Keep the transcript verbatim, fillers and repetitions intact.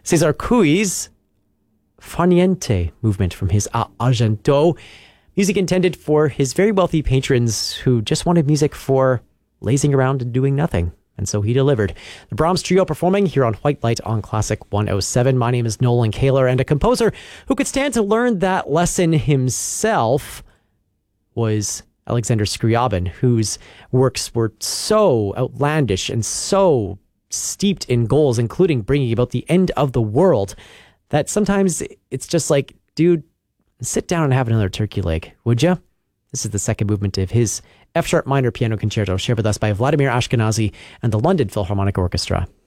Cesar Cui's Farniente movement from his A Argento, music intended for his very wealthy patrons who just wanted music for lazing around and doing nothing. And so he delivered. The Brahms Trio performing here on White Light on Classic one oh seven. My name is Nolan Kaler, and a composer who could stand to learn that lesson himself was Alexander Scriabin, whose works were so outlandish and so steeped in goals, including bringing about the end of the world, that sometimes it's just like, dude, sit down and have another turkey leg, would you? This is the second movement of his F-sharp minor piano concerto, shared with us by Vladimir Ashkenazy and the London Philharmonic Orchestra.